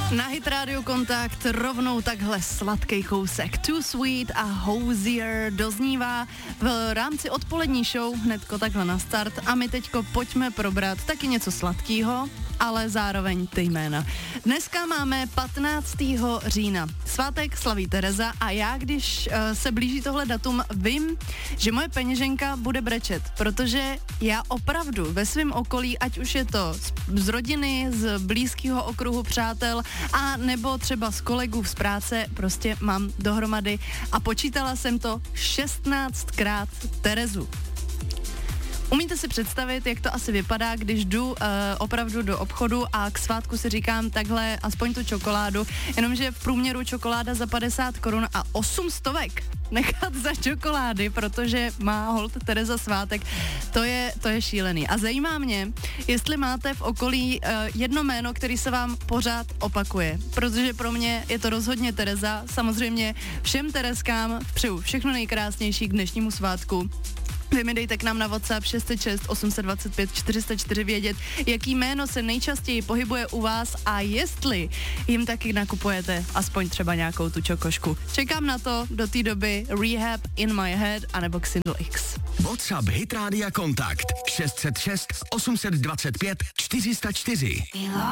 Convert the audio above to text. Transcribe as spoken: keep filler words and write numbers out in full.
Na Hit Radio Kontakt rovnou takhle sladký kousek Too Sweet a Hozier doznívá v rámci odpolední show hnedko takhle na start a my teďko pojďme probrat taky něco sladkýho, ale zároveň ty jména. Dneska máme patnáctého října. Svátek slaví Tereza a já, když uh, se blíží tohle datum, vím, že moje peněženka bude brečet, protože já opravdu ve svém okolí, ať už je to z, z rodiny, z blízkého okruhu přátel a nebo třeba z kolegů z práce, prostě mám dohromady a počítala jsem to šestnáctkrát Terezu. Umíte si představit, jak to asi vypadá, když jdu uh, opravdu do obchodu a k svátku si říkám takhle aspoň tu čokoládu, jenomže v průměru čokoláda za padesát korun a osm stovek nechat za čokolády, protože má holt Tereza svátek, to je, to je šílený. A zajímá mě, jestli máte v okolí uh, jedno jméno, který se vám pořád opakuje, protože pro mě je to rozhodně Tereza, samozřejmě všem Terezkám přeju všechno nejkrásnější k dnešnímu svátku. Vy mi dejte k nám na WhatsApp šest set šest osm set dvacet pět čtyři sta čtyři vědět, jaký jméno se nejčastěji pohybuje u vás a jestli jim taky nakupujete aspoň třeba nějakou tu čokošku. Čekám na to do té doby Rehab, In My Head anebo Xindl X. WhatsApp Hit Rádia Kontakt šest set šest osm set dvacet pět čtyři sta čtyři.